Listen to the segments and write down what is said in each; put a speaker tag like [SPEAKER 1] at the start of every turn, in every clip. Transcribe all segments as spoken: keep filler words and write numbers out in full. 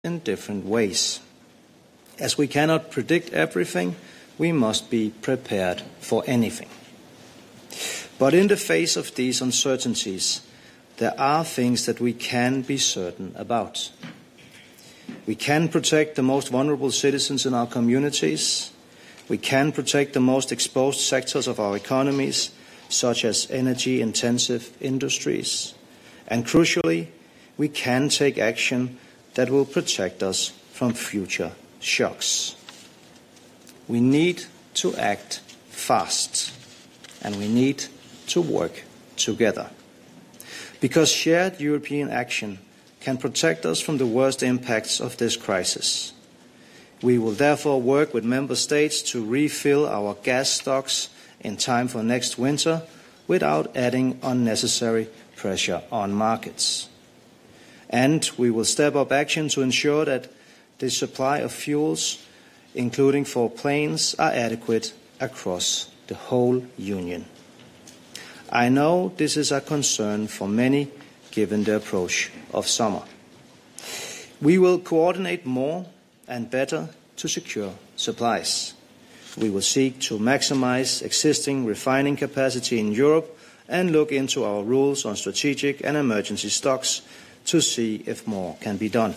[SPEAKER 1] in different ways. As we cannot predict everything, we must be prepared for anything. But in the face of these uncertainties, there are things that we can be certain about. We can protect the most vulnerable citizens in our communities. We can protect the most exposed sectors of our economies, such as energy-intensive industries. And crucially, we can take action that will protect us from future shocks. We need to act fast, and we need to work together. Because shared European action can protect us from the worst impacts of this crisis. We will therefore work with Member States to refill our gas stocks in time for next winter without adding unnecessary pressure on markets. And we will step up action to ensure that the supply of fuels, including for planes, are adequate across the whole Union. I know this is a concern for many given the approach of summer. We will coordinate more and better to secure supplies. We will seek to maximize existing refining capacity in Europe and look into our rules on strategic and emergency stocks to see if more can be done.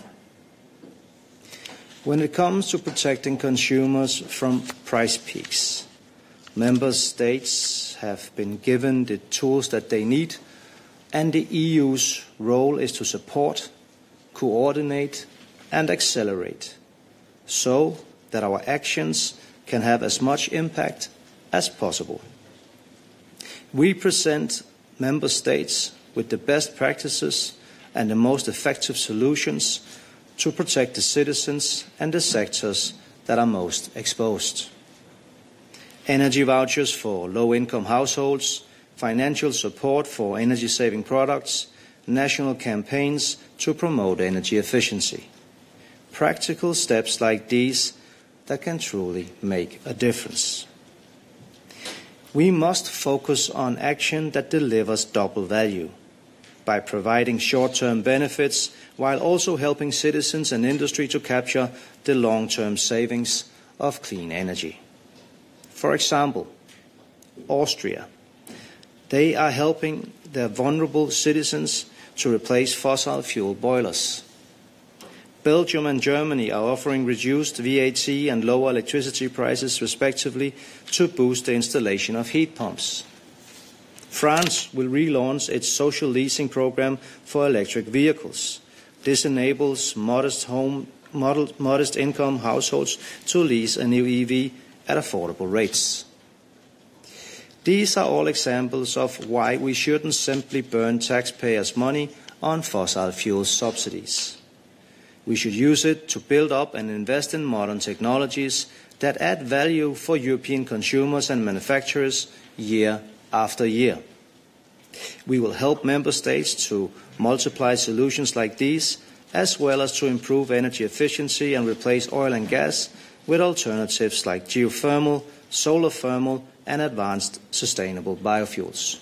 [SPEAKER 1] When it comes to protecting consumers from price peaks, Member States have been given the tools that they need, and the E U's role is to support, coordinate, and accelerate, so that our actions can have as much impact as possible. We present Member States with the best practices and the most effective solutions to protect the citizens and the sectors that are most exposed. Energy vouchers for low-income households, financial support for energy-saving products, national campaigns to promote energy efficiency. Practical steps like these that can truly make a difference. We must focus on action that delivers double value by providing short-term benefits while also helping citizens and industry to capture the long-term savings of clean energy. For example, Austria. They are helping their vulnerable citizens to replace fossil fuel boilers. Belgium and Germany are offering reduced V A T and lower electricity prices respectively to boost the installation of heat pumps. France will relaunch its social leasing program for electric vehicles. This enables modest, home, model, modest income households to lease a new E V at affordable rates. These are all examples of why we shouldn't simply burn taxpayers' money on fossil fuel subsidies. We should use it to build up and invest in modern technologies that add value for European consumers and manufacturers year after year. We will help Member States to multiply solutions like these, as well as to improve energy efficiency and replace oil and gas with alternatives like geothermal, solar thermal, and advanced sustainable biofuels.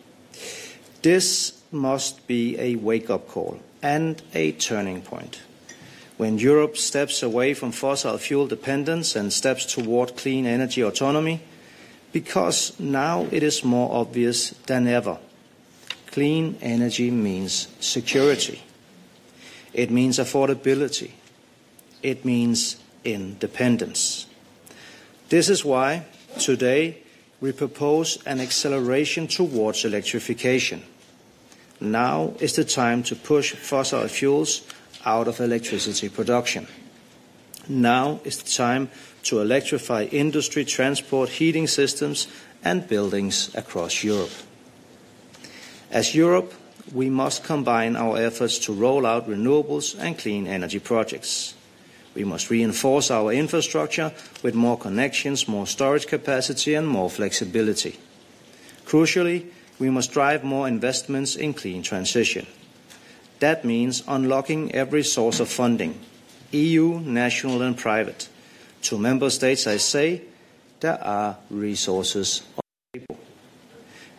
[SPEAKER 1] This must be a wake-up call and a turning point. When Europe steps away from fossil fuel dependence and steps toward clean energy autonomy, because now it is more obvious than ever. Clean energy means security. It means affordability. It means independence. This is why today we propose an acceleration towards electrification. Now is the time to push fossil fuels out of electricity production. Now is the time to electrify industry, transport, heating systems and buildings across Europe. As Europe, we must combine our efforts to roll out renewables and clean energy projects. We must reinforce our infrastructure with more connections, more storage capacity and more flexibility. Crucially, we must drive more investments in clean transition. That means unlocking every source of funding, E U, national and private. To Member States, I say, there are resources on the table.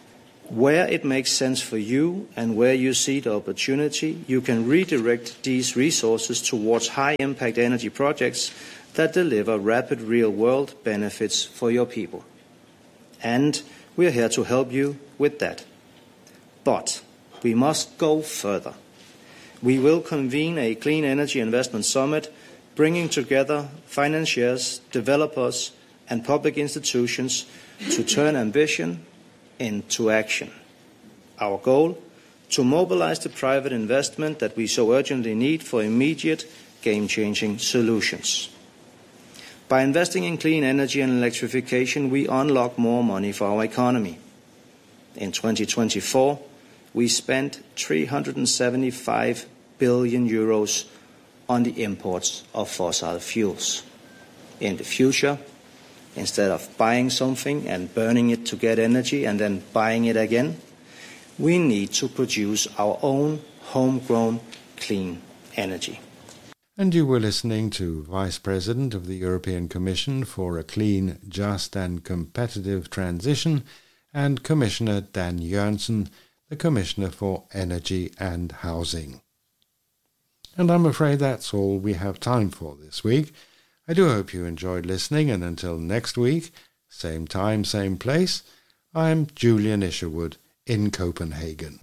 [SPEAKER 1] Where it makes sense for you and where you see the opportunity, you can redirect these resources towards high-impact energy projects that deliver rapid real-world benefits for your people. And we are here to help you with that. But we must go further. We will convene a Clean Energy Investment Summit, bringing together financiers, developers, and public institutions to turn ambition into action. Our goal? To mobilize the private investment that we so urgently need for immediate, game-changing solutions. By investing in clean energy and electrification, we unlock more money for our economy. In twenty twenty-four, we spent three hundred seventy-five billion euros on the imports of fossil fuels. In the future, instead of buying something and burning it to get energy and then buying it again, we need to produce our own homegrown clean energy.
[SPEAKER 2] And you were listening to Vice President of the European Commission for a Clean, Just and Competitive Transition and Commissioner Dan Jørgensen, the Commissioner for Energy and Housing. And I'm afraid that's all we have time for this week. I do hope you enjoyed listening, and until next week, same time, same place, I'm Julian Isherwood in Copenhagen.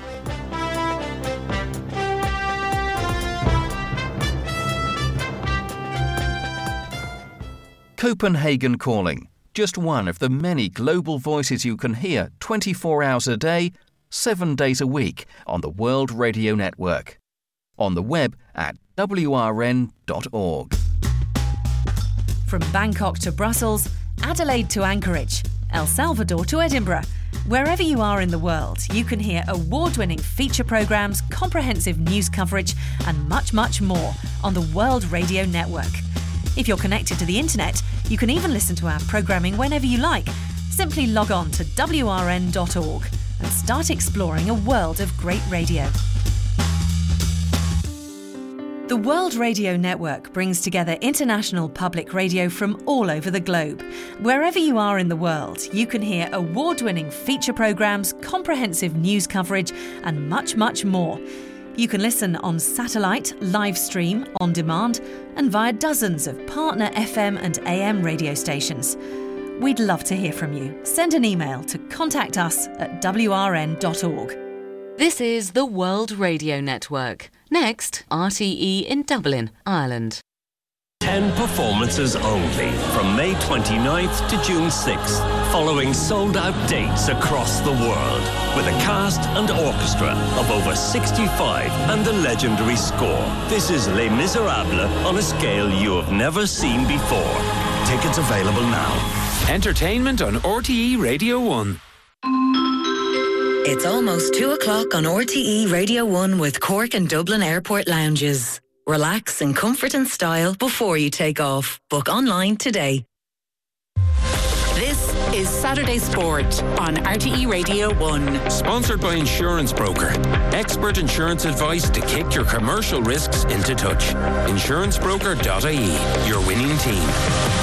[SPEAKER 3] Copenhagen Calling, just one of the many global voices you can hear twenty-four hours a day, seven days a week on the World Radio Network. On the web at w r n dot org.
[SPEAKER 4] From Bangkok to Brussels, Adelaide to Anchorage, El Salvador to Edinburgh. Wherever you are in the world, you can hear award-winning feature programmes, comprehensive news coverage and much, much more on the World Radio Network. If you're connected to the internet, you can even listen to our programming whenever you like. Simply log on to w r n dot org and start exploring a world of great radio. The World Radio Network brings together international public radio from all over the globe. Wherever you are in the world, you can hear award-winning feature programmes, comprehensive news coverage and much, much more. You can listen on satellite, live stream, on demand and via dozens of partner F M and A M radio stations. We'd love to hear from you. Send an email to contact us at w r n dot org.
[SPEAKER 5] This is the World Radio Network. Next, R T E in Dublin, Ireland.
[SPEAKER 6] Ten performances only from May twenty-ninth to June sixth, following sold-out dates across the world, with a cast and orchestra of over sixty-five and the legendary score. This is Les Miserables on a scale you have never seen before. Tickets available now.
[SPEAKER 7] Entertainment on R T E Radio one.
[SPEAKER 8] It's almost two o'clock on R T E Radio one with Cork and Dublin Airport Lounges. Relax in comfort and style before you take off. Book online today.
[SPEAKER 9] This is Saturday Sport on R T E Radio one.
[SPEAKER 7] Sponsored by Insurance Broker. Expert insurance advice to kick your commercial risks into touch. insurance broker dot I E, your winning team.